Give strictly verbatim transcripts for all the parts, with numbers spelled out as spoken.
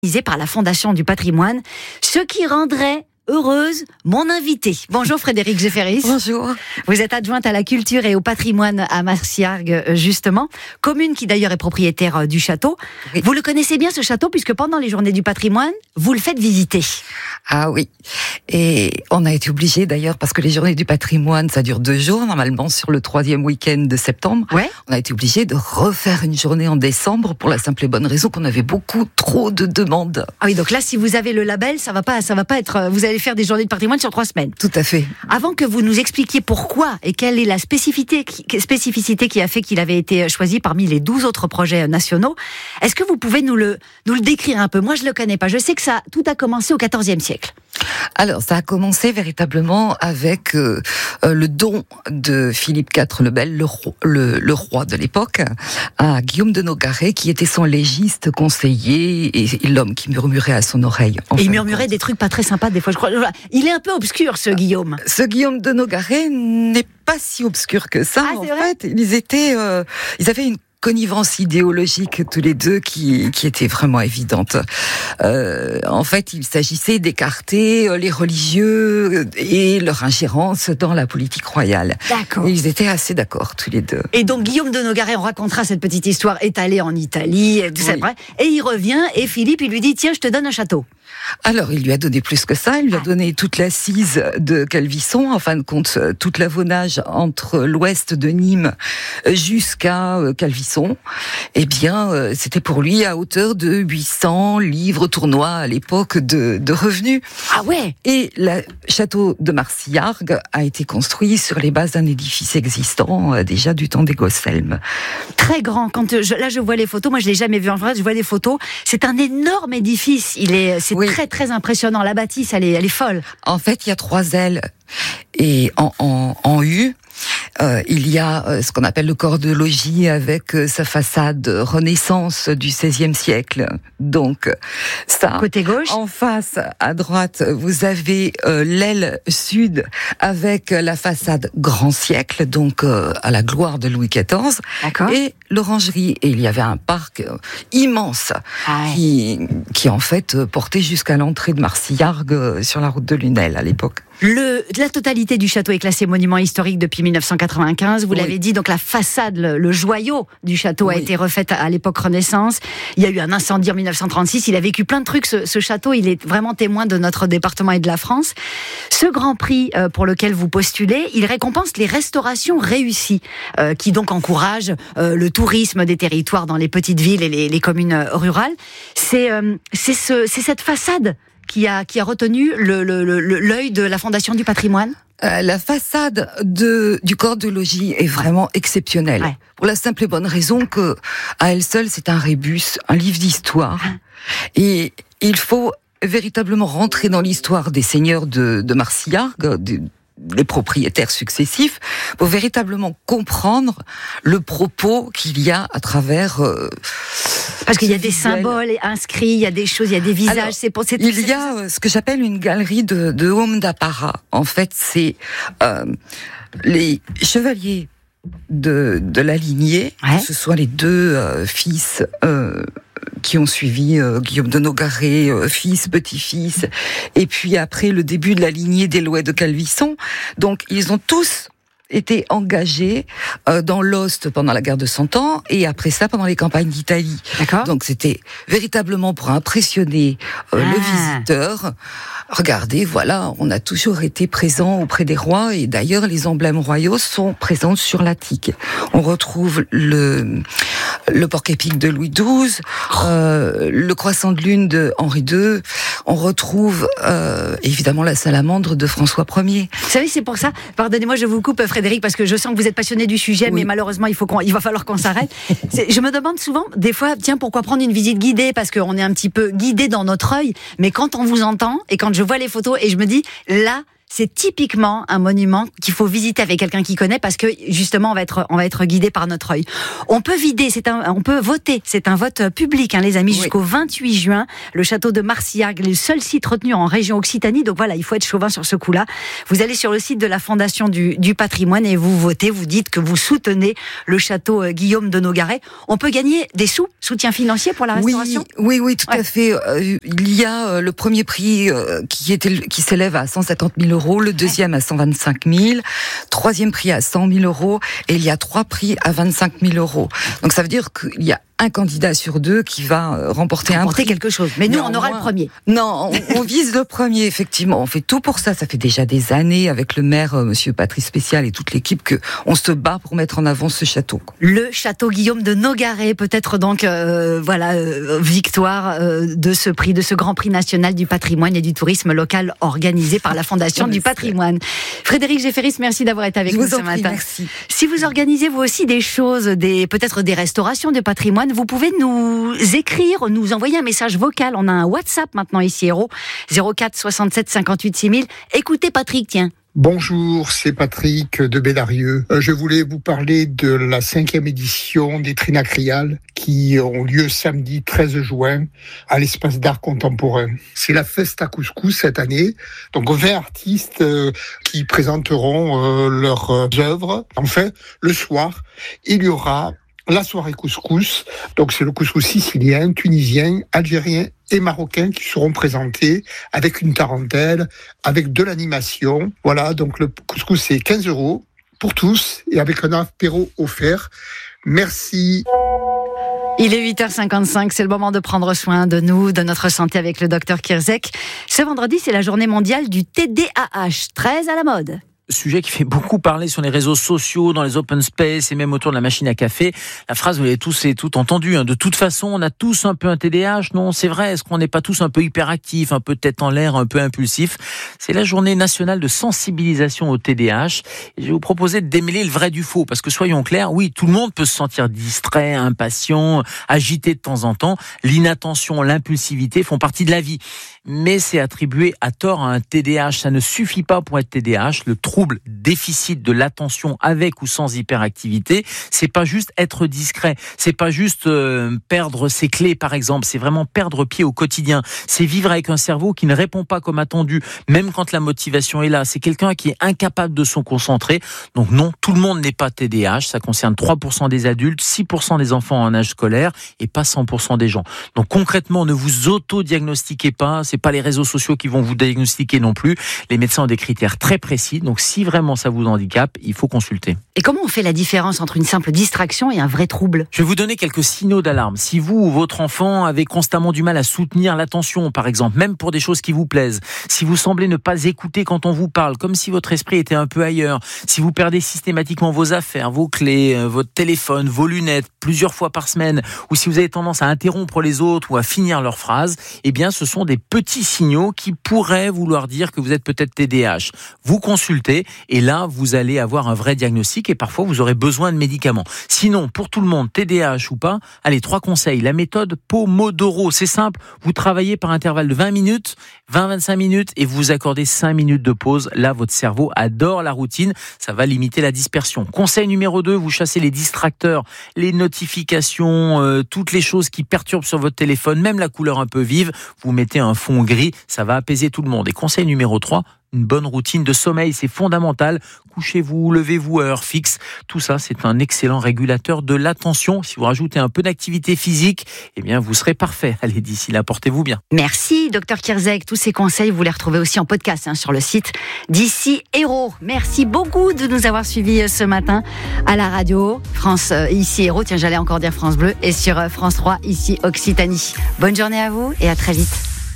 organisé par la Fondation du patrimoine, ce qui rendrait heureuse mon invité. Bonjour Frédérique Jefferies. Bonjour. Vous êtes adjointe à la culture et au patrimoine à Marciargues, justement, commune qui d'ailleurs est propriétaire du château. Oui. Vous le connaissez bien ce château puisque pendant les journées du patrimoine, vous le faites visiter. Ah oui. Et on a été obligé d'ailleurs, parce que les journées du patrimoine, ça dure deux jours, normalement sur le troisième week-end de septembre. Ouais. On a été obligé de refaire une journée en décembre pour la simple et bonne raison qu'on avait beaucoup trop de demandes. Ah oui, donc là, si vous avez le label, ça va pas, ça va pas être, vous allez faire des journées de patrimoine sur trois semaines. Tout à fait. Avant que vous nous expliquiez pourquoi et quelle est la spécificité, spécificité qui a fait qu'il avait été choisi parmi les douze autres projets nationaux, est-ce que vous pouvez nous le, nous le décrire un peu? Moi, je le connais pas. Je sais que ça, tout a commencé au quatorzième siècle. Alors, ça a commencé véritablement avec euh, euh, le don de Philippe quatre le Bel, le, le, le roi de l'époque, à Guillaume de Nogaret, qui était son légiste conseiller et, et l'homme qui murmurait à son oreille. Et il murmurait des trucs pas très sympas des fois, je crois. Il est un peu obscur, ce Guillaume. Ce Guillaume de Nogaret n'est pas si obscur que ça. Ah, en vrai fait, ils étaient, euh, ils avaient une connivence idéologique tous les deux qui, qui était vraiment évidente. Euh, en fait, il s'agissait d'écarter les religieux et leur ingérence dans la politique royale. D'accord. Et ils étaient assez d'accord tous les deux. Et donc Guillaume de Nogaret, on racontera cette petite histoire, est allé en Italie, tout ça, oui. vrai. Et il revient et Philippe, il lui dit tiens, je te donne un château. Alors, il lui a donné plus que ça. Il lui a donné toute l'assise de Calvisson, en fin de compte, toute l'avonnage entre l'ouest de Nîmes jusqu'à Calvisson. Eh bien, c'était pour lui à hauteur de huit cents livres tournois à l'époque de, de revenus. Ah ouais. Et le château de Marciargues a été construit sur les bases d'un édifice existant euh, déjà du temps des Gosselmes. Très grand. Quand je, là, je vois les photos. Moi, je l'ai jamais vu en vrai. Je vois des photos. C'est un énorme édifice. Il est, c'est oui. très très impressionnant. La bâtisse, elle est, elle est folle. En fait, il y a trois ailes et en, en, en U. Euh, il y a euh, ce qu'on appelle le corps de logis avec euh, sa façade Renaissance du seizième siècle. Donc, ça. Côté gauche. En face, à droite, vous avez euh, l'aile sud avec la façade Grand siècle, donc euh, à la gloire de Louis quatorze. D'accord. Et l'orangerie. Et il y avait un parc euh, immense ah ouais. qui, qui en fait euh, portait jusqu'à l'entrée de Marciargues euh, sur la route de Lunel à l'époque. Le, la totalité du château est classée monument historique depuis mille neuf cent quatre-vingt-quinze. Vous oui. l'avez dit, donc la façade, le, le joyau du château oui. a été refaite à l'époque Renaissance. Il y a eu un incendie en mille neuf cent trente-six. Il a vécu plein de trucs, ce, ce château. Il est vraiment témoin de notre département et de la France. Ce grand prix euh, pour lequel vous postulez, il récompense les restaurations réussies, euh, qui donc encouragent euh, le tourisme des territoires dans les petites villes et les, les communes rurales. C'est, euh, c'est, ce, c'est cette façade qui a, qui a retenu le, le, le, l'œil de la Fondation du patrimoine? Euh, la façade de, du corps de logis est vraiment exceptionnelle. Ouais. Pour la simple et bonne raison que, à elle seule, c'est un rébus, un livre d'histoire. Ah. Et il faut véritablement rentrer dans l'histoire des seigneurs de, de Marciargues, de, les propriétaires successifs, pour véritablement comprendre le propos qu'il y a à travers... Euh, Parce qu'il y a des visuel. symboles inscrits, il y a des choses, il y a des visages. Alors, c'est pour, c'est il y a euh, ce que j'appelle une galerie de, de hommes d'apparat. En fait, c'est euh, les chevaliers de, de la lignée, ouais. que ce soit les deux euh, fils... Euh, qui ont suivi euh, Guillaume de Nogaret, euh, fils, petit-fils, et puis après le début de la lignée d'Éloé de Calvisson. Donc ils ont tous été engagés euh, dans l'Ost pendant la guerre de Cent Ans et après ça pendant les campagnes d'Italie. D'accord. Donc c'était véritablement pour impressionner euh, ah. le visiteur. Regardez, voilà, on a toujours été présents auprès des rois et d'ailleurs les emblèmes royaux sont présents sur l'attique. On retrouve le le porc-épic de Louis douze, euh, le croissant de lune de Henri deux. On retrouve euh, évidemment la salamandre de François Ier. Vous savez, c'est pour ça. Pardonnez-moi, je vous coupe, Frédéric, parce que je sens que vous êtes passionné du sujet, oui. mais malheureusement, il faut qu'on, il va falloir qu'on s'arrête. C'est, je me demande souvent, des fois, tiens, pourquoi prendre une visite guidée? Parce qu'on est un petit peu guidé dans notre œil. Mais quand on vous entend et quand je vois les photos et je me dis, là, c'est typiquement un monument qu'il faut visiter avec quelqu'un qui connaît parce que justement on va être on va être guidé par notre œil. On peut vider, c'est un, on peut voter, c'est un vote public, hein, les amis, oui. Jusqu'au vingt-huit juin. Le château de Marcillargues est le seul site retenu en région Occitanie, donc voilà, il faut être chauvin sur ce coup-là. Vous allez sur le site de la Fondation du, du patrimoine et vous votez, vous dites que vous soutenez le château euh, Guillaume de Nogaret. On peut gagner des sous, soutien financier pour la restauration ? Oui, oui, oui, tout ouais. à fait. Euh, il y a euh, le premier prix euh, qui était qui s'élève à cent cinquante mille euros, le deuxième à cent vingt-cinq mille, troisième prix à cent mille euros, et il y a trois prix à vingt-cinq mille euros. Donc ça veut dire qu'il y a un candidat sur deux qui va remporter, remporter un prix. quelque chose. Mais nous, non, on aura moins, le premier. Non, on, on vise le premier, effectivement. On fait tout pour ça. Ça fait déjà des années avec le maire, euh, Monsieur Patrice Spécial et toute l'équipe que on se bat pour mettre en avant ce château. Le château Guillaume de Nogaret, peut-être donc, euh, voilà, euh, victoire euh, de ce prix, de ce grand prix national du patrimoine et du tourisme local organisé par la Fondation du patrimoine. Frédéric Jefferis, merci d'avoir été avec Je nous vous ce en prie, matin. Merci. Si vous organisez vous aussi des choses, des peut-être des restaurations de patrimoine, vous pouvez nous écrire, nous envoyer un message vocal. On a un WhatsApp maintenant ici, Héros, zéro quatre soixante-sept cinquante-huit six mille. Écoutez Patrick, tiens. Bonjour, c'est Patrick de Bédarieux. Je voulais vous parler de la cinquième édition des Trinacriales qui ont lieu samedi treize juin à l'Espace d'Art Contemporain. C'est la Festa Couscous cette année, donc vingt artistes qui présenteront leurs œuvres. Enfin, le soir, il y aura la soirée couscous, donc c'est le couscous sicilien, tunisien, algérien et marocain qui seront présentés avec une tarentelle, avec de l'animation. Voilà, donc le couscous c'est quinze euros pour tous et avec un apéro offert. Merci. Il est huit heures cinquante-cinq, c'est le moment de prendre soin de nous, de notre santé avec le docteur Kierzek. Ce vendredi, c'est la journée mondiale du T D A H, très à la mode. Sujet qui fait beaucoup parler sur les réseaux sociaux, dans les open space et même autour de la machine à café. La phrase, vous l'avez tous et toutes entendu, hein. De toute façon, on a tous un peu un T D A H. Non, c'est vrai. Est-ce qu'on n'est pas tous un peu hyperactifs, un peu tête en l'air, un peu impulsifs? C'est la journée nationale de sensibilisation au T D A H. Et je vais vous proposer de démêler le vrai du faux. Parce que soyons clairs, oui, tout le monde peut se sentir distrait, impatient, agité de temps en temps. L'inattention, l'impulsivité font partie de la vie. Mais c'est attribué à tort à un T D A H. Ça ne suffit pas pour être T D A H. Le trouble déficit de l'attention avec ou sans hyperactivité, c'est pas juste être discret, c'est pas juste euh, perdre ses clés par exemple, c'est vraiment perdre pied au quotidien, c'est vivre avec un cerveau qui ne répond pas comme attendu, même quand la motivation est là, c'est quelqu'un qui est incapable de se concentrer. Donc non, tout le monde n'est pas T D A H, ça concerne trois pour cent des adultes, six pour cent des enfants en âge scolaire et pas cent pour cent des gens. Donc concrètement, ne vous auto-diagnostiquez pas, c'est pas les réseaux sociaux qui vont vous diagnostiquer non plus, les médecins ont des critères très précis, donc si vraiment ça vous handicape, il faut consulter. Et comment on fait la différence entre une simple distraction et un vrai trouble ? Je vais vous donner quelques signaux d'alarme. Si vous ou votre enfant avez constamment du mal à soutenir l'attention, par exemple, même pour des choses qui vous plaisent, si vous semblez ne pas écouter quand on vous parle, comme si votre esprit était un peu ailleurs, si vous perdez systématiquement vos affaires, vos clés, votre téléphone, vos lunettes, plusieurs fois par semaine, ou si vous avez tendance à interrompre les autres ou à finir leurs phrases, eh bien, ce sont des petits signaux qui pourraient vouloir dire que vous êtes peut-être T D A H. Vous consultez et là, vous allez avoir un vrai diagnostic et parfois, vous aurez besoin de médicaments. Sinon, pour tout le monde, T D A H ou pas, allez, trois conseils. La méthode Pomodoro, c'est simple. Vous travaillez par intervalle de vingt minutes, vingt à vingt-cinq minutes et vous vous accordez cinq minutes de pause. Là, votre cerveau adore la routine. Ça va limiter la dispersion. Conseil numéro deux, vous chassez les distracteurs, les notifications, euh, toutes les choses qui perturbent sur votre téléphone, même la couleur un peu vive. Vous mettez un fond gris, ça va apaiser tout le monde. Et conseil numéro trois, une bonne routine de sommeil, c'est fondamental. Couchez-vous, levez-vous à heure fixe. Tout ça, c'est un excellent régulateur de l'attention. Si vous rajoutez un peu d'activité physique, eh bien, vous serez parfait. Allez, d'ici là, portez-vous bien. Merci, docteur Kierzek. Tous ces conseils, vous les retrouvez aussi en podcast hein, sur le site d'Ici Héros. Merci beaucoup de nous avoir suivis ce matin à la radio. France euh, Ici Héros, tiens, j'allais encore dire France Bleu, et sur euh, France trois, ici Occitanie. Bonne journée à vous et à très vite.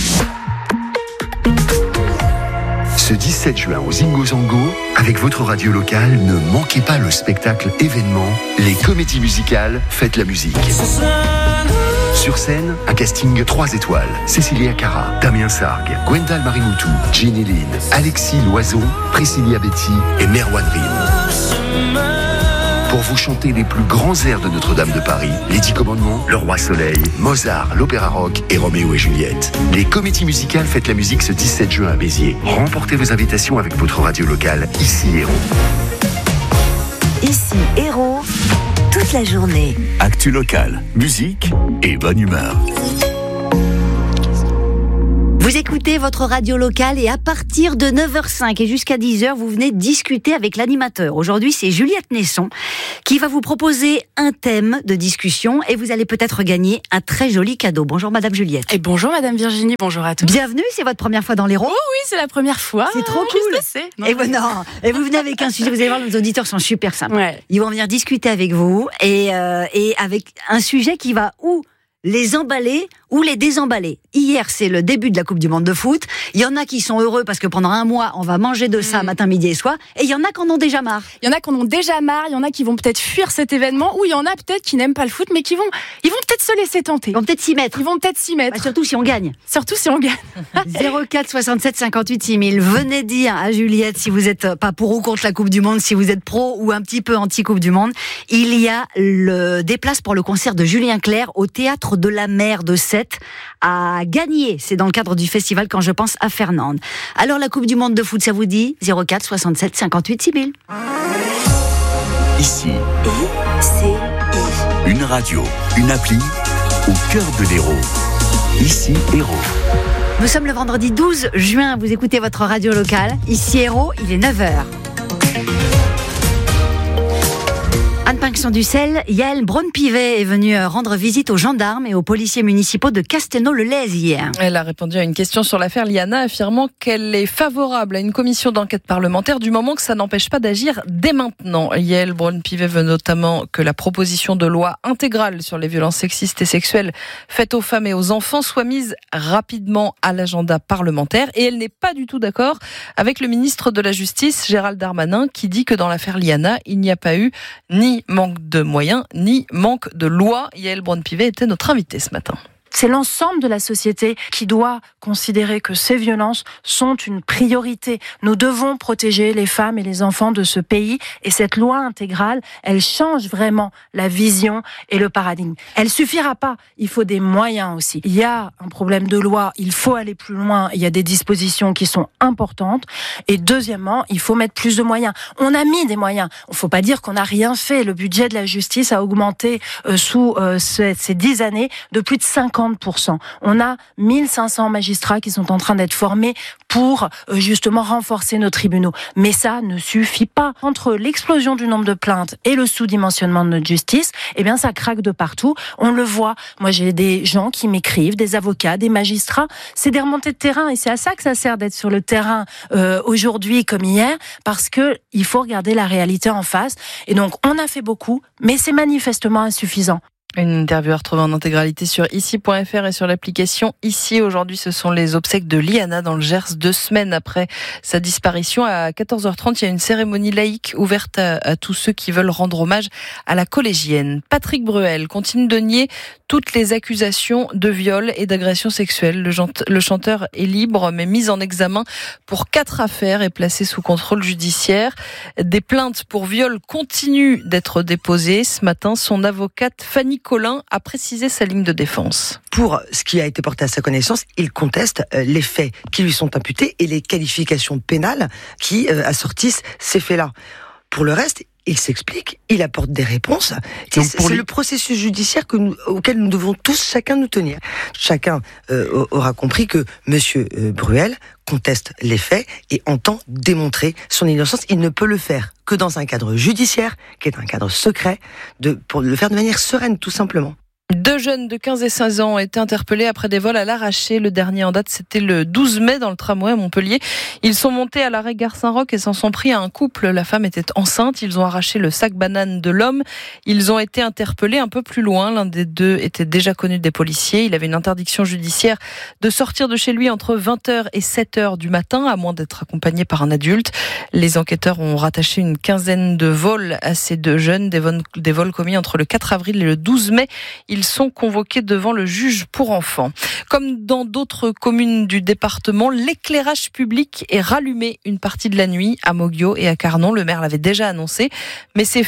Ce dix-sept juin au Zingo Zango, avec votre radio locale, ne manquez pas le spectacle événement Les Comédies Musicales Faites la musique. Sur scène, un casting trois étoiles. Cécilia Cara, Damien Sargue, Gwendal Marimoutou, Ginny Lynn, Alexis Loiseau, Priscilla Betty et Merwan Rim. pour vous chanter les plus grands airs de Notre-Dame de Paris, les Dix Commandements, Le Roi Soleil, Mozart, l'Opéra Rock et Roméo et Juliette. Les comédies musicales Faites la musique ce dix-sept juin à Béziers. Remportez vos invitations avec votre radio locale, ici Héros. Ici Héros, toute la journée. Actu locale, musique et bonne humeur. Vous écoutez votre radio locale et à partir de neuf heures cinq et jusqu'à dix heures, vous venez discuter avec l'animateur. Aujourd'hui, c'est Juliette Nesson qui va vous proposer un thème de discussion et vous allez peut-être gagner un très joli cadeau. Bonjour Madame Juliette. Et bonjour Madame Virginie, bonjour à tous. Bienvenue, c'est votre première fois dans l'Héros. Oh oui, c'est la première fois. C'est trop cool. Non, et, vous, non, et vous venez avec un sujet, vous allez voir, nos auditeurs sont super sympas. Ouais. Ils vont venir discuter avec vous et, euh, et avec un sujet qui va où les emballer ou les désemballer. Hier, c'est le début de la Coupe du Monde de foot. Il y en a qui sont heureux parce que pendant un mois, on va manger de ça mmh. matin, midi et soir. Et il y en a qui en ont déjà marre. Il y en a qui en ont déjà marre. Il y en a qui vont peut-être fuir cet événement. Ou il y en a peut-être qui n'aiment pas le foot, mais qui vont, ils vont peut-être se laisser tenter. Ils vont peut-être s'y mettre. Ils vont peut-être s'y mettre. Bah, surtout si on gagne. Surtout si on gagne. zéro quatre soixante-sept cinquante-huit six mille. Venez dire à Juliette si vous êtes pas pour ou contre la Coupe du Monde, si vous êtes pro ou un petit peu anti-Coupe du Monde. Il y a le, des places pour le concert de Julien Clerc au Théâtre de la Mer de Sète à gagner. C'est dans le cadre du festival Quand je pense à Fernande. Alors la Coupe du Monde de foot, ça vous dit zéro quatre soixante-sept cinquante-huit six mille. Ici, I C I. Une radio, une appli au cœur de l'Hérault. Ici Héros. Nous sommes le vendredi douze juin, vous écoutez votre radio locale. Ici Héros, il est neuf heures. Anne Pinxon-Dussel, Yael Braun-Pivet est venue rendre visite aux gendarmes et aux policiers municipaux de Castelnau-le-Lez hier. Elle a répondu à une question sur l'affaire Liana, affirmant qu'elle est favorable à une commission d'enquête parlementaire du moment que ça n'empêche pas d'agir dès maintenant. Yael Braun-Pivet veut notamment que la proposition de loi intégrale sur les violences sexistes et sexuelles faites aux femmes et aux enfants soit mise rapidement à l'agenda parlementaire. Et elle n'est pas du tout d'accord avec le ministre de la Justice, Gérald Darmanin, qui dit que dans l'affaire Liana, il n'y a pas eu ni manque de moyens, ni manque de loi. Yael Braun-Pivet était notre invitée ce matin. C'est l'ensemble de la société qui doit considérer que ces violences sont une priorité. Nous devons protéger les femmes et les enfants de ce pays et cette loi intégrale, elle change vraiment la vision et le paradigme. Elle suffira pas, il faut des moyens aussi. Il y a un problème de loi, il faut aller plus loin, il y a des dispositions qui sont importantes et deuxièmement, il faut mettre plus de moyens. On a mis des moyens, il ne faut pas dire qu'on n'a rien fait. Le budget de la justice a augmenté euh, sous euh, ces, ces dix années de plus de cinquante pour cent. On a mille cinq cents magistrats qui sont en train d'être formés pour euh, justement renforcer nos tribunaux. Mais ça ne suffit pas. Entre l'explosion du nombre de plaintes et le sous-dimensionnement de notre justice, eh bien ça craque de partout. On le voit. Moi j'ai des gens qui m'écrivent, des avocats, des magistrats. C'est des remontées de terrain et c'est à ça que ça sert d'être sur le terrain euh, aujourd'hui comme hier, parce que il faut regarder la réalité en face. Et donc on a fait beaucoup, mais c'est manifestement insuffisant. Une interview à retrouver en intégralité sur ici point f r et sur l'application Ici. Aujourd'hui, ce sont les obsèques de Liana dans le Gers, deux semaines après sa disparition. À quatorze heures trente, il y a une cérémonie laïque ouverte à, à tous ceux qui veulent rendre hommage à la collégienne. Patrick Bruel continue de nier toutes les accusations de viol et d'agression sexuelle. Le, jant- le chanteur est libre, mais mis en examen pour quatre affaires et placé sous contrôle judiciaire. Des plaintes pour viol continuent d'être déposées. Ce matin, son avocate Fanny Collin a précisé sa ligne de défense. Pour ce qui a été porté à sa connaissance, il conteste les faits qui lui sont imputés et les qualifications pénales qui assortissent ces faits-là. Pour le reste, il s'explique, il apporte des réponses. Et c'est les... le processus judiciaire que nous, auquel nous devons tous chacun nous tenir. Chacun euh, aura compris que Monsieur euh, Bruel conteste les faits et entend démontrer son innocence. Il ne peut le faire que dans un cadre judiciaire, qui est un cadre secret, de, pour le faire de manière sereine, tout simplement. Deux jeunes de quinze et seize ans ont été interpellés après des vols à l'arraché. Le dernier en date, c'était le douze mai dans le tramway à Montpellier. Ils sont montés à l'arrêt Gare Saint-Roch et s'en sont pris à un couple. La femme était enceinte. Ils ont arraché le sac banane de l'homme. Ils ont été interpellés un peu plus loin. L'un des deux était déjà connu des policiers. Il avait une interdiction judiciaire de sortir de chez lui entre vingt heures et sept heures du matin, à moins d'être accompagné par un adulte. Les enquêteurs ont rattaché une quinzaine de vols à ces deux jeunes, des vols, des vols commis entre le quatre avril et le douze mai. Ils sont convoqués devant le juge pour enfants. Comme dans d'autres communes du département, l'éclairage public est rallumé une partie de la nuit à Moguio et à Carnon. Le maire l'avait déjà annoncé, mais c'est fait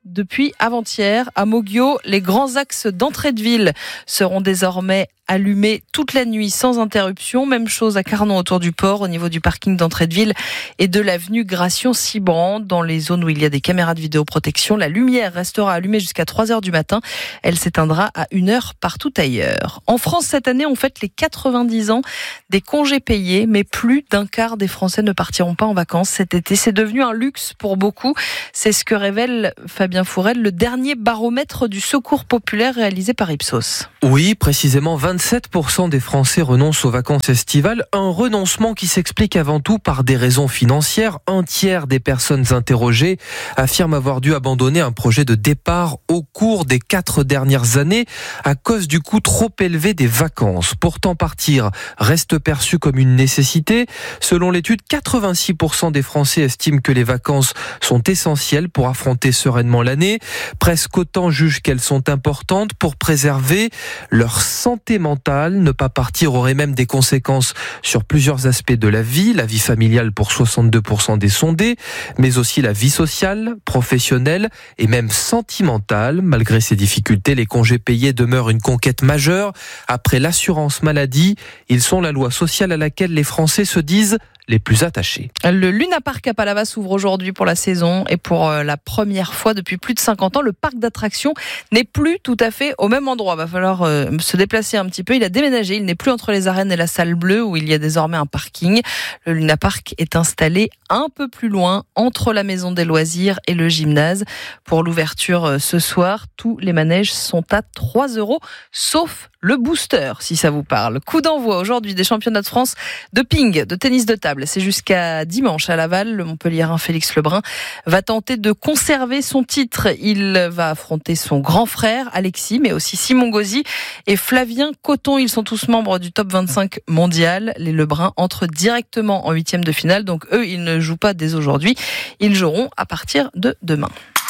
depuis avant-hier. À Moguio, les grands axes d'entrée de ville seront désormais allumés toute la nuit sans interruption. Même chose à Carnon autour du port, au niveau du parking d'entrée de ville et de l'avenue Gration-Cibran. Dans les zones où il y a des caméras de vidéoprotection, la lumière restera allumée jusqu'à trois heures du matin. Elle s'éteindra à une heure partout ailleurs. En France, cette année, on fête les quatre-vingt-dix ans des congés payés, mais plus d'un quart des Français ne partiront pas en vacances cet été. C'est devenu un luxe pour beaucoup. C'est ce que révèle Fabien Fourel, le dernier baromètre du secours populaire réalisé par Ipsos. Oui, précisément vingt-sept pour cent des Français renoncent aux vacances estivales. Un renoncement qui s'explique avant tout par des raisons financières. Un tiers des personnes interrogées affirment avoir dû abandonner un projet de départ au cours des quatre dernières années à cause du coût trop élevé des vacances. Pourtant, partir reste perçu comme une nécessité. Selon l'étude, quatre-vingt-six pour cent des Français estiment que les vacances sont essentielles pour affronter sereinement l'année. Presque autant jugent qu'elles sont importantes pour préserver leur santé mentale. Ne pas partir aurait même des conséquences sur plusieurs aspects de la vie. La vie familiale pour soixante-deux pour cent des sondés, mais aussi la vie sociale, professionnelle et même sentimentale. Malgré ces difficultés, les congés payés demeurent une conquête majeure. Après l'assurance maladie, ils sont la loi sociale à laquelle les Français se disent les plus attachés. Le Luna Park à Palavas s'ouvre aujourd'hui pour la saison et pour la première fois depuis plus de cinquante ans, le parc d'attractions n'est plus tout à fait au même endroit. Il va falloir euh, se déplacer un petit peu. Il a déménagé. Il n'est plus entre les arènes et la salle bleue où il y a désormais un parking. Le Luna Park est installé un peu plus loin entre la maison des loisirs et le gymnase. Pour l'ouverture ce soir, tous les manèges sont à trois euros, sauf le booster, si ça vous parle. Coup d'envoi aujourd'hui des championnats de France de ping, de tennis de table. C'est jusqu'à dimanche à Laval. Le Montpelliérain Félix Lebrun va tenter de conserver son titre. Il va affronter son grand frère Alexis, mais aussi Simon Gauzy et Flavien Coton. Ils sont tous membres du top vingt-cinq mondial. Les Lebrun entrent directement en huitième de finale. Donc eux, ils ne jouent pas dès aujourd'hui. Ils joueront à partir de demain.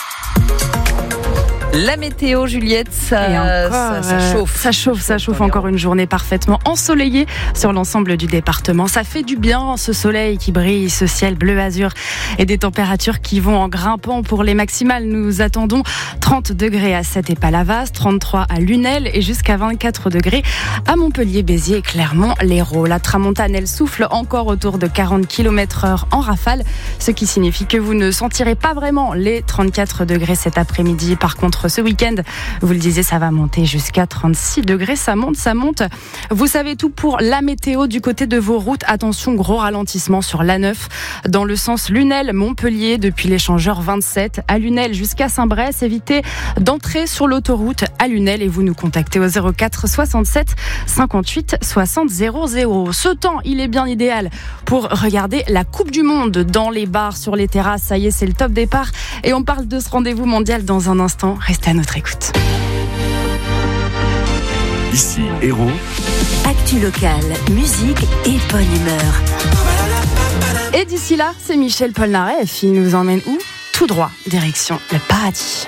La météo, Juliette, ça, encore, ça, ça chauffe. Ça chauffe, ça chauffe encore une journée parfaitement ensoleillée sur l'ensemble du département. Ça fait du bien, ce soleil qui brille, ce ciel bleu azur et des températures qui vont en grimpant. Pour les maximales, nous attendons trente degrés à Sète et Palavas, trente-trois à Lunel et jusqu'à vingt-quatre degrés à Montpellier, Béziers et Clermont-Lérault. La tramontane, elle souffle encore autour de quarante kilomètres heure en rafale, ce qui signifie que vous ne sentirez pas vraiment les trente-quatre degrés cet après-midi. Par contre, ce week-end, vous le disiez, ça va monter jusqu'à trente-six degrés. Ça monte, ça monte. Vous savez tout pour la météo du côté de vos routes. Attention, gros ralentissement sur l'A neuf dans le sens Lunel-Montpellier depuis l'échangeur vingt-sept à Lunel jusqu'à Saint-Bresse. Évitez d'entrer sur l'autoroute à Lunel et vous nous contactez au zéro quatre soixante-sept cinquante-huit soixante zéro zéro. Ce temps, il est bien idéal pour regarder la Coupe du Monde dans les bars, sur les terrasses. Ça y est, c'est le top départ et on parle de ce rendez-vous mondial dans un instant. Restez à notre écoute. Ici, Héros. Actu locale, musique et bonne humeur. Et d'ici là, c'est Michel Polnareff. Il nous emmène où ? Tout droit, direction le paradis.